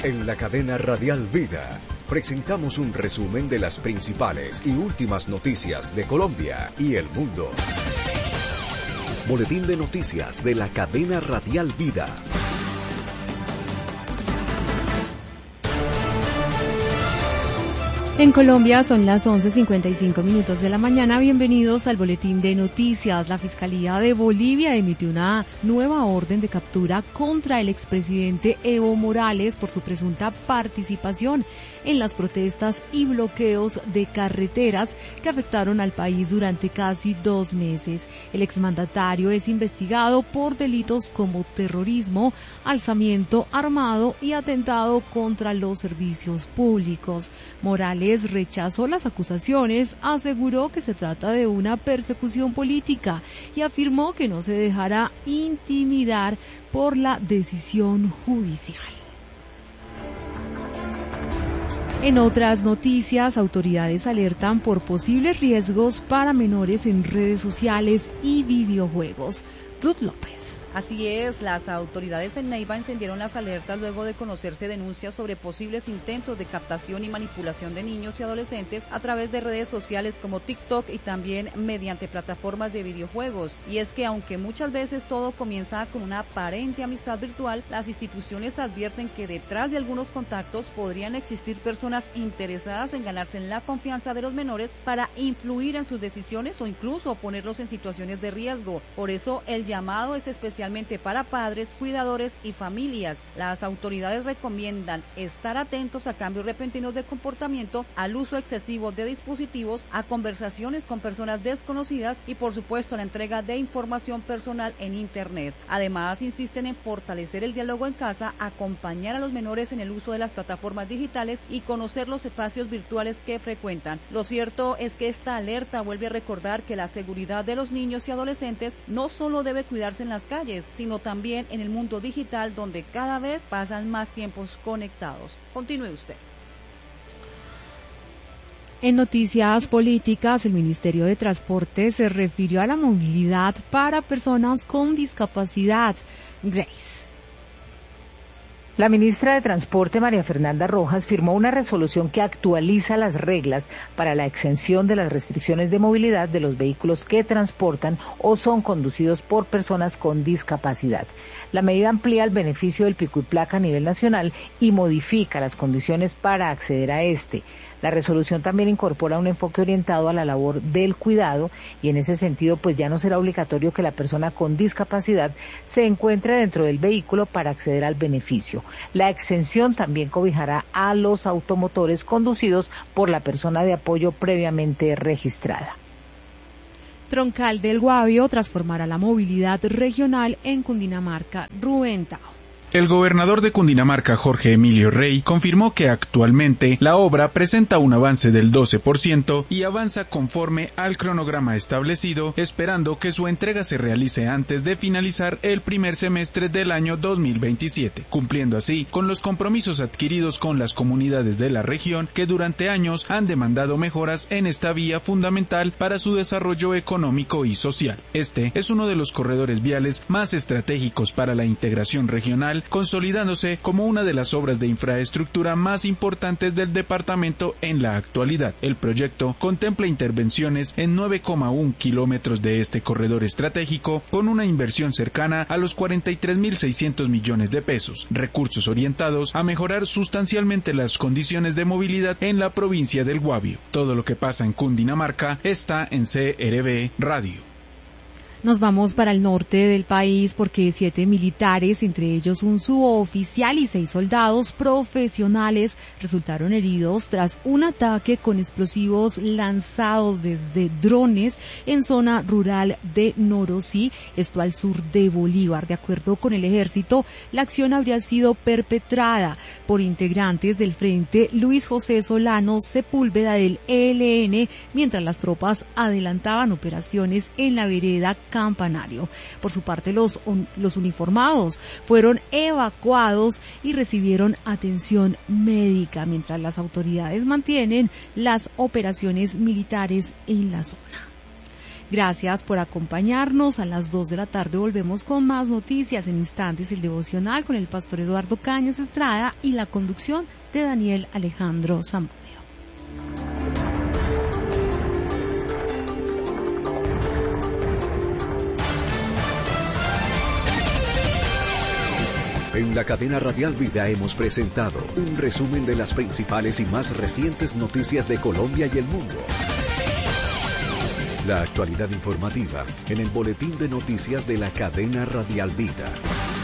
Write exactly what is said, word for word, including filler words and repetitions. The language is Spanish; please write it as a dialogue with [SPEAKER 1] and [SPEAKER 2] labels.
[SPEAKER 1] En la cadena Radial Vida presentamos un resumen de las principales y últimas noticias de Colombia y el mundo. Boletín de noticias de la cadena Radial Vida.
[SPEAKER 2] En Colombia son las once cincuenta y cinco minutos de la mañana. Bienvenidos al boletín de noticias. La Fiscalía de Bolivia emitió una nueva orden de captura contra el expresidente Evo Morales por su presunta participación en las protestas y bloqueos de carreteras que afectaron al país durante casi dos meses. El exmandatario es investigado por delitos como terrorismo, alzamiento armado y atentado contra los servicios públicos. Morales rechazó las acusaciones, aseguró que se trata de una persecución política y afirmó que no se dejará intimidar por la decisión judicial. En otras noticias, autoridades alertan por posibles riesgos para menores en redes sociales y videojuegos. Ruth López.
[SPEAKER 3] Así es, las autoridades en Neiva encendieron las alertas luego de conocerse denuncias sobre posibles intentos de captación y manipulación de niños y adolescentes a través de redes sociales como TikTok y también mediante plataformas de videojuegos. Y es que aunque muchas veces todo comienza con una aparente amistad virtual, las instituciones advierten que detrás de algunos contactos podrían existir personas interesadas en ganarse la confianza de los menores para influir en sus decisiones o incluso ponerlos en situaciones de riesgo. Por eso el llamado es especial para padres, cuidadores y familias. Las autoridades recomiendan estar atentos a cambios repentinos de comportamiento, al uso excesivo de dispositivos, a conversaciones con personas desconocidas y por supuesto a la entrega de información personal en Internet. Además, insisten en fortalecer el diálogo en casa, acompañar a los menores en el uso de las plataformas digitales y conocer los espacios virtuales que frecuentan. Lo cierto es que esta alerta vuelve a recordar que la seguridad de los niños y adolescentes no solo debe cuidarse en las calles, sino también en el mundo digital donde cada vez pasan más tiempos conectados. Continúe usted.
[SPEAKER 2] En noticias políticas, el Ministerio de Transporte se refirió a la movilidad para personas con discapacidad. Grace.
[SPEAKER 4] La ministra de Transporte, María Fernanda Rojas, firmó una resolución que actualiza las reglas para la exención de las restricciones de movilidad de los vehículos que transportan o son conducidos por personas con discapacidad. La medida amplía el beneficio del pico y placa a nivel nacional y modifica las condiciones para acceder a este. La resolución también incorpora un enfoque orientado a la labor del cuidado y en ese sentido pues ya no será obligatorio que la persona con discapacidad se encuentre dentro del vehículo para acceder al beneficio. La exención también cobijará a los automotores conducidos por la persona de apoyo previamente registrada.
[SPEAKER 2] Troncal del Guavio transformará la movilidad regional en Cundinamarca. Rubén Tao.
[SPEAKER 5] El gobernador de Cundinamarca, Jorge Emilio Rey, confirmó que actualmente la obra presenta un avance del doce por ciento y avanza conforme al cronograma establecido, esperando que su entrega se realice antes de finalizar el primer semestre del año dos mil veintisiete, cumpliendo así con los compromisos adquiridos con las comunidades de la región que durante años han demandado mejoras en esta vía fundamental para su desarrollo económico y social. Este es uno de los corredores viales más estratégicos para la integración regional, consolidándose como una de las obras de infraestructura más importantes del departamento en la actualidad. El proyecto contempla intervenciones en nueve coma uno kilómetros de este corredor estratégico con una inversión cercana a los cuarenta y tres mil seiscientos millones de pesos, recursos orientados a mejorar sustancialmente las condiciones de movilidad en la provincia del Guavio. Todo lo que pasa en Cundinamarca está en C R B Radio.
[SPEAKER 2] Nos vamos para el norte del país porque siete militares, entre ellos un suboficial y seis soldados profesionales, resultaron heridos tras un ataque con explosivos lanzados desde drones en zona rural de Norosí, esto al sur de Bolívar. De acuerdo con el ejército, la acción habría sido perpetrada por integrantes del Frente Luis José Solano Sepúlveda del E L N, mientras las tropas adelantaban operaciones en la vereda Campanario. Por su parte, los, los uniformados fueron evacuados y recibieron atención médica, mientras las autoridades mantienen las operaciones militares en la zona. Gracias por acompañarnos. A las dos de la tarde volvemos con más noticias. En instantes, el devocional con el pastor Eduardo Cañas Estrada y la conducción de Daniel Alejandro Zamudio.
[SPEAKER 1] En la cadena Radial Vida hemos presentado un resumen de las principales y más recientes noticias de Colombia y el mundo. La actualidad informativa en el boletín de noticias de la cadena Radial Vida.